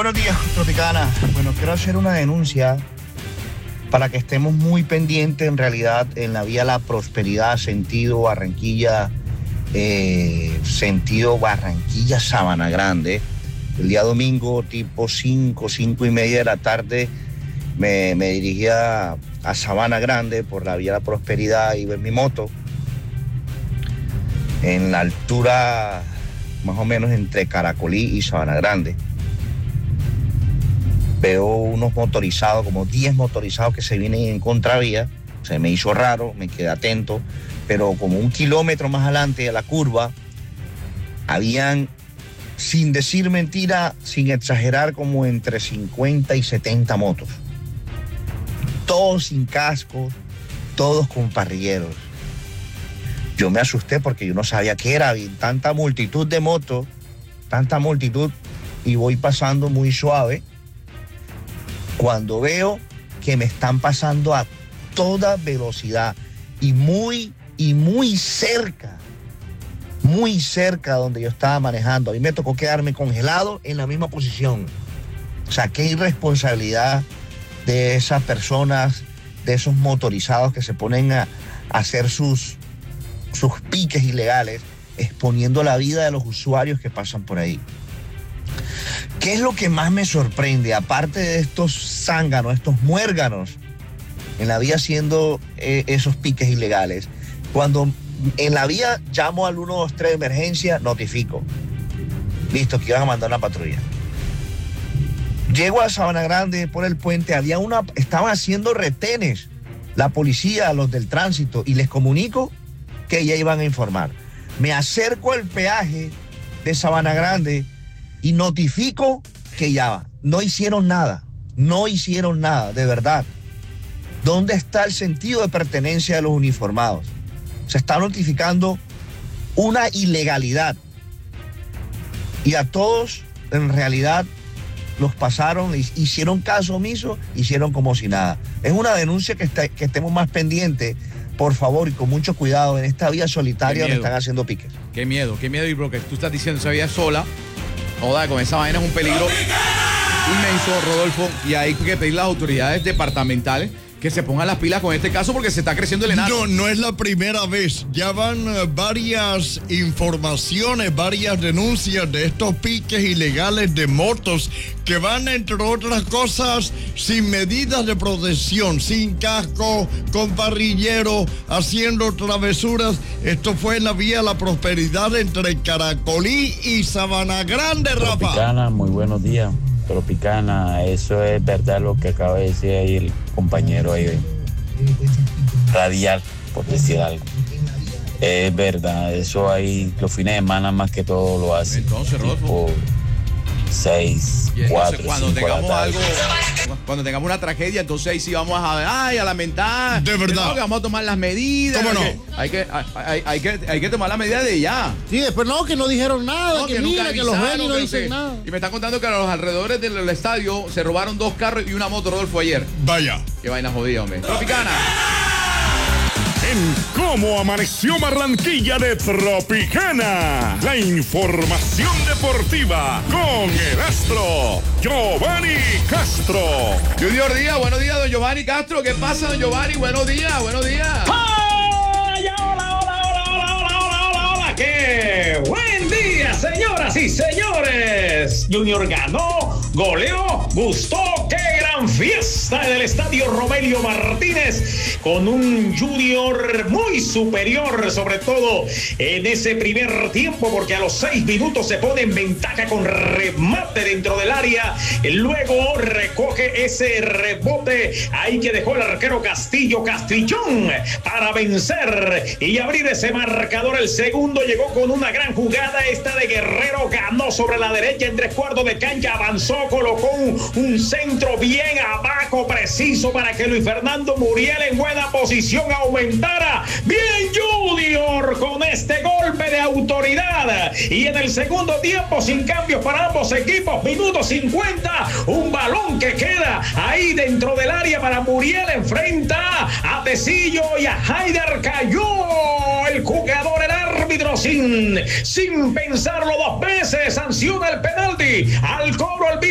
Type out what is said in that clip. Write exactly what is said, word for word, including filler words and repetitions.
Buenos días, Tropicana. Bueno, quiero hacer una denuncia para que estemos muy pendientes, en realidad, en la vía La Prosperidad, sentido Barranquilla, eh, sentido Barranquilla, Sabana Grande. El día domingo, tipo cinco, cinco y media de la tarde, me, me dirigía a Sabana Grande por la vía La Prosperidad, iba en mi moto, en la altura más o menos entre Caracolí y Sabana Grande. Veo unos motorizados, como diez motorizados que se vienen en contravía. Se me hizo raro, me quedé atento, pero como un kilómetro más adelante de la curva, habían, sin decir mentira, sin exagerar, como entre cincuenta y setenta motos. Todos sin cascos, todos con parrilleros. Yo me asusté porque yo no sabía qué era, vi tanta multitud de motos, tanta multitud, y voy pasando muy suave. Cuando veo que me están pasando a toda velocidad y muy, y muy cerca, muy cerca donde yo estaba manejando, a mí me tocó quedarme congelado en la misma posición. O sea, qué irresponsabilidad de esas personas, de esos motorizados que se ponen a, a hacer sus, sus piques ilegales, exponiendo la vida de los usuarios que pasan por ahí. ¿Qué es lo que más me sorprende? Aparte de estos zánganos, estos muérganos en la vía haciendo eh, esos piques ilegales, cuando en la vía llamo al uno dos tres de emergencia, notifico. Listo, que iban a mandar una patrulla. Llego a Sabana Grande por el puente, había una, estaban haciendo retenes la policía, los del tránsito, y les comunico que ya iban a informar. Me acerco al peaje de Sabana Grande y notifico que ya no hicieron nada, no hicieron nada, de verdad. ¿Dónde está el sentido de pertenencia de los uniformados? Se está notificando una ilegalidad y a todos, en realidad, los pasaron, hicieron caso omiso, hicieron como si nada. Es una denuncia que, está, que estemos más pendientes, por favor, y con mucho cuidado en esta vía solitaria donde están haciendo piques. Qué miedo, qué miedo, y porque tú estás diciendo esa vía sola. Joda, con esa vaina es un peligro inmenso, Rodolfo, y hay que pedir a las autoridades departamentales que se pongan las pilas con este caso porque se está creciendo el enano. No, no es la primera vez. Ya van uh, varias informaciones, varias denuncias de estos piques ilegales de motos que van, entre otras cosas, sin medidas de protección, sin casco, con parrillero, haciendo travesuras. Esto fue en la vía La Prosperidad entre Caracolí y Sabana Grande, Rafa. Tropicana, muy buenos días. Tropicana, eso es verdad lo que acaba de decir ahí el compañero ahí de Radial, por decir algo. Es verdad, eso ahí los fines de semana más que todo lo hacen. Entonces, Rodolfo, seis, cuatro, cuando cinco tengamos de la tarde. algo, cuando tengamos una tragedia, entonces ahí sí vamos a, ay, a lamentar. De verdad. No, que vamos a tomar las medidas. ¿Cómo no? Hay que, hay, hay, hay que, hay que tomar las medidas de ya. Sí, después no, que no dijeron nada, No, que, que mira, nunca que los ven y avisaron, no que dicen sé. nada. Y me están contando que a los alrededores del estadio se robaron dos carros y una moto, Rodolfo, ayer. Vaya. Qué vaina jodida, hombre. Tropicana. En Cómo Amaneció Barranquilla de Tropicana. La información deportiva con el astro Giovanni Castro. Junior Díaz, buenos días, don Giovanni Castro. ¿Qué pasa, don Giovanni? Buenos días, buenos días. ¡Hola, hola, hola, hola, hola, hola, hola, hola, hola! ¡Qué buen día, señoras y señores! Junior ganó, goleó, gustó. ¡Qué gran fiesta en el estadio Romelio Martínez! Con un Junior muy superior, sobre todo en ese primer tiempo, porque a los seis minutos se pone en ventaja con remate dentro del área. Luego recoge ese rebote ahí que dejó el arquero Castillo Castrillón para vencer y abrir ese marcador. El segundo llegó con una gran jugada, esta de Guerrero, ganó sobre la derecha en tres cuartos de cancha, avanzó, colocó un, un centro bien abajo, preciso, para que Luis Fernando Muriel en buena posición aumentara. Bien Junior con este golpe de autoridad, y en el segundo tiempo, sin cambios para ambos equipos, minuto cincuenta, un balón que queda ahí dentro del área para Muriel, enfrenta a Tecillo y a Haider, cayó el jugador, el árbitro sin, sin pensarlo dos veces sanciona el penalti al cobro el